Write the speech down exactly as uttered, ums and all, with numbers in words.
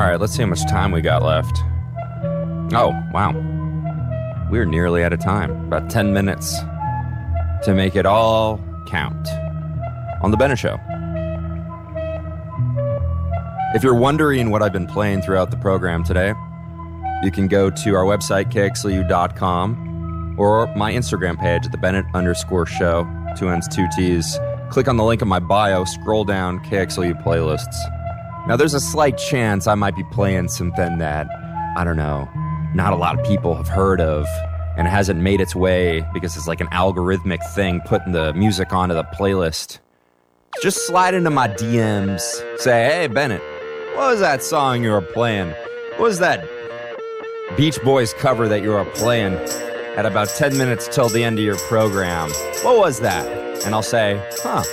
right, let's see how much time we got left. Oh, wow. We're nearly out of time. About ten minutes to make it all count on The Bennett Show. If you're wondering what I've been playing throughout the program today, you can go to our website, K X L U dot com, or my Instagram page at the Bennett underscore show, two N's, two T's. Click on the link in my bio, scroll down, K X L U playlists. Now, there's a slight chance I might be playing something that, I don't know, not a lot of people have heard of, and it hasn't made its way because it's like an algorithmic thing putting the music onto the playlist. Just slide into my D Ms, say, hey, Bennett, what was that song you were playing? What was that Beach Boys cover that you were playing at about ten minutes till the end of your program? What was that? And I'll say, huh,